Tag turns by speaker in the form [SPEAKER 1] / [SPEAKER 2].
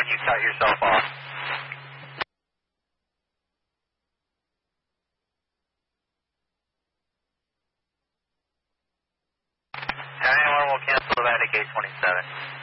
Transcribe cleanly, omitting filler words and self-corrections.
[SPEAKER 1] when you cut yourself off. Anyone will cancel that at gate 27.